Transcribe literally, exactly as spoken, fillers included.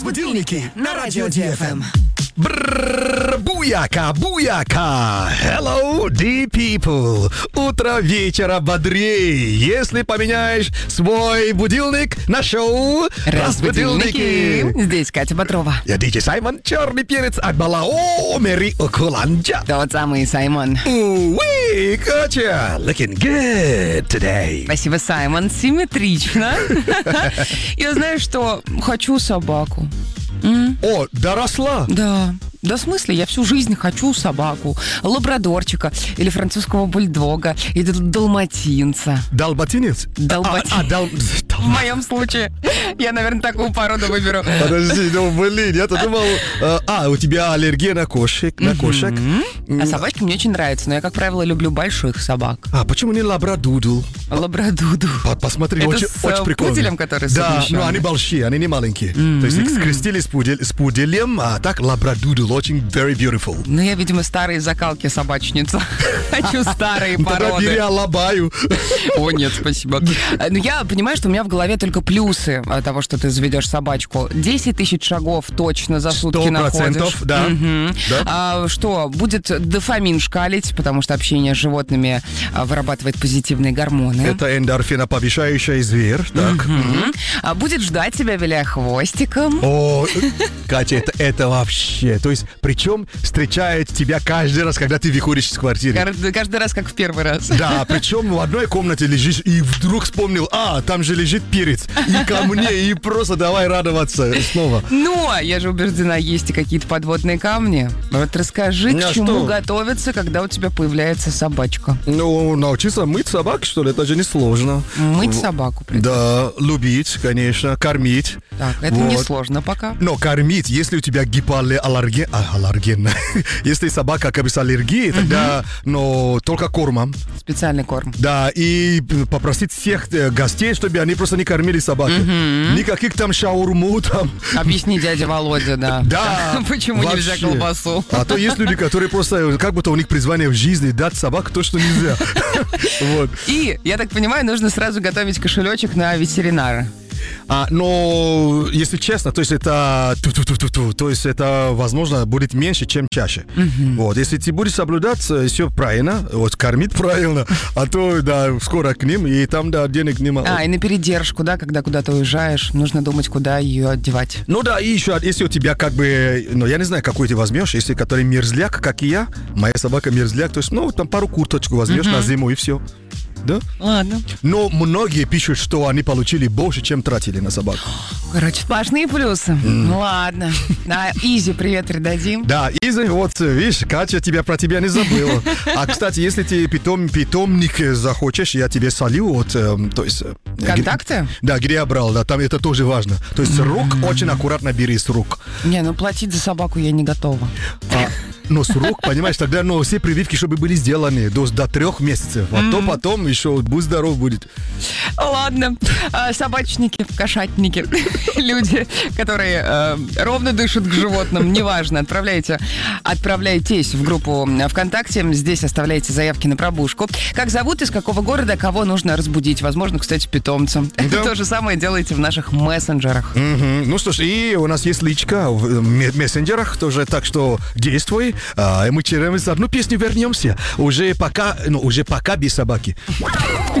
Будильники на радио ди эф эм. Брррр, буяка, буяка. Hello, D people. Утро вечера бодрее, если поменяешь свой будильник на шоу Разбудильники. Здесь Катя Бодрова. Я диджей Саймон, черный перец от Балао, Мэри Окуланджа. Тот самый Саймон. Уи, Катя, looking good today. Спасибо, Саймон. Симметрично. Я знаю, что хочу собаку. М? О, доросла. Да. Да, в смысле, я всю жизнь хочу собаку, лабрадорчика или французского бульдога, или далматинца. Далматинец? Далматинец. А, а, дал... В моем случае я, наверное, такую породу выберу. Подожди, ну блин, я-то думал... э, А, у тебя аллергия на кошек, на кошек. А собачки мне очень нравятся, но я, как правило, люблю больших собак. А почему не лабрадудл? Лабрадуду. По- Посмотри, Это очень, с, очень э, прикольно. пуделем, который Да, совмещённый? но они большие, они не маленькие. То есть их скрестили с, пудель, с пуделем, а так лабрадудл, очень very beautiful. Ну, я, видимо, старые закалки собачница. Хочу старые Тогда бери породы. алабаю. О, нет, спасибо. Ну, я понимаю, что у меня в голове только плюсы от того, что ты заведешь собачку. десять тысяч шагов точно за сутки Сто находишь. процентов, да. Мгм. Да. А, что, будет дофамин шкалить, потому что общение с животными а, вырабатывает позитивные гормоны. Это эндорфиноповышающий зверь. Так. Мгм. А, будет ждать тебя, виляя хвостиком. О, Катя, это, это вообще. То есть, причем встречает тебя каждый раз, когда ты выходишь из квартиры. Каждый, каждый раз, как в первый раз. Да, причем в одной комнате лежишь и вдруг вспомнил, а, там же лежит перец. И ко мне, и просто давай радоваться снова. Но я же убеждена, есть и какие-то подводные камни. Вот расскажи, Ну, а к чему что? готовиться, когда у тебя появляется собачка. Ну, научиться мыть собак, что ли, это же несложно. Мыть В- собаку. при- Да, любить, конечно, кормить. Так, это Вот. несложно пока. Но кормить, если у тебя гипоаллерген, а, аллерген, если собака как бы с аллергией, тогда, но только кормом. Специальный корм. Да, и попросить всех э, гостей, чтобы они просто не кормили собаку. Никаких там шаурму там. Объясни, дядя Володя, да. Да. Почему нельзя вообще. колбасу? А то есть люди, которые просто, как будто у них призвание в жизни дать собаку то, что нельзя. Вот. И, я так понимаю, нужно сразу готовить кошелечек на ветеринара. А, но, если честно, то есть это ту-ту-ту-ту-ту, то есть это, возможно, будет меньше, чем чаще. Вот, если ты будешь соблюдать все правильно, вот, кормить правильно, а то, да, скоро к ним, и там, да, денег немало. А, и на передержку, да, когда куда-то уезжаешь, нужно думать, куда ее одевать. Ну да, и еще, если у тебя как бы, ну, я не знаю, какой ты возьмешь, если который мерзляк, как и я, моя собака мерзляк, то есть, ну, там пару курточку возьмешь на зиму, и все. Да? Ладно. Но многие пишут, что они получили больше, чем тратили на собаку. Короче, сплошные плюсы. Ладно. А, Изи, привет передадим. Да, Иза, вот, видишь, Катя тебя про тебя не забыла. А, кстати, если ты питом, питомник захочешь, я тебе солю, вот, эм, то есть... э, Контакты? где- да, где я брал, да, там это тоже важно. То есть рук очень аккуратно бери с рук. Не, ну платить за собаку я не готова. А, но с рук, понимаешь, тогда ну, все прививки, чтобы были сделаны до, до трех месяцев. А то потом еще будь здоров будет. Ладно. А, собачники, кошатники, люди, которые э, ровно дышат к животным, неважно, отправляйте, отправляйтесь в группу ВКонтакте, здесь оставляйте заявки на пробужку. Как зовут, из какого города, кого нужно разбудить, возможно, кстати, питомца. Да. То же самое делайте в наших мессенджерах. Мгм. Ну что ж, и у нас есть личка в э, ме- мессенджерах тоже, так что действуй. А, и мы через одну песню вернемся. Уже пока, ну, уже пока без собаки.